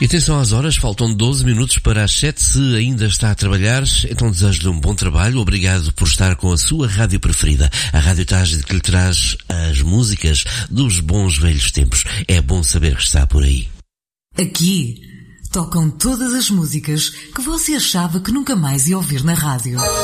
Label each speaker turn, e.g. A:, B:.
A: E atenção às horas, faltam 12 minutos para as 7. Se ainda está a trabalhar, então desejo-lhe um bom trabalho. Obrigado por estar com a sua rádio preferida. A Rádio Tarde que lhe traz as músicas dos bons velhos tempos. É bom saber que está por aí.
B: Aqui tocam todas as músicas que você achava que nunca mais ia ouvir na rádio.